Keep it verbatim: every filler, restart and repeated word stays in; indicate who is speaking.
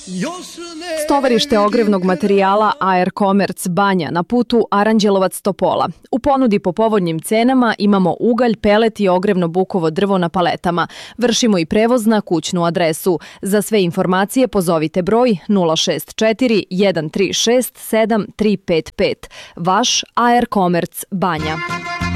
Speaker 1: Stovarište ogrevnog materijala A R Commerce Banja na putu Aranđelovac-Topola. U ponudi po povoljnim cenama imamo ugalj, pelet i ogrevno bukovo drvo na paletama. Vršimo i prevoz na kućnu adresu. Za sve informacije pozovite broj nula šest četiri jedan tri šest sedam tri pet pet. Vaš A R Commerce Banja.